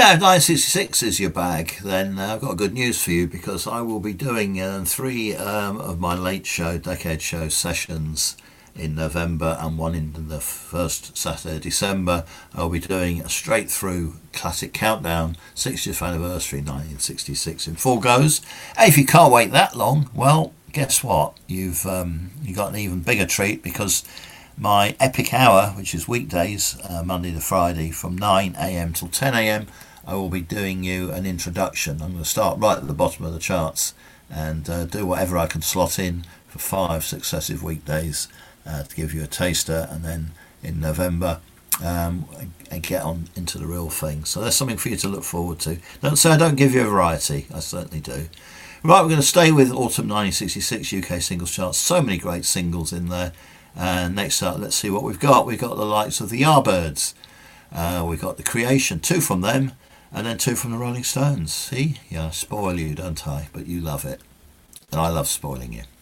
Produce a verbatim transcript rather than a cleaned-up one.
now, if nine sixty-six is your bag, then uh, I've got good news for you, because I will be doing uh, three um, of my late show, Decade Show sessions in November, and one in the first Saturday of December. I'll be doing a straight through classic countdown, sixtieth anniversary nineteen sixty-six in full goes. And if you can't wait that long, well, guess what? You've um, you got an even bigger treat, because my epic hour, which is weekdays, uh, Monday to Friday, from nine a.m. till ten a.m, I will be doing you an introduction. I'm going to start right at the bottom of the charts and uh, do whatever I can slot in for five successive weekdays uh, to give you a taster, and then in November um, and get on into the real thing. So there's something for you to look forward to. Don't say I don't give you a variety. I certainly do. Right, we're going to stay with autumn nineteen sixty-six U K singles charts. So many great singles in there. And next up, let's see what we've got. We've got the likes of the Yardbirds. Uh, we've got The Creation, two from them, and then two from the Rolling Stones. See? Yeah, I spoil you, don't I? But you love it. And I love spoiling you.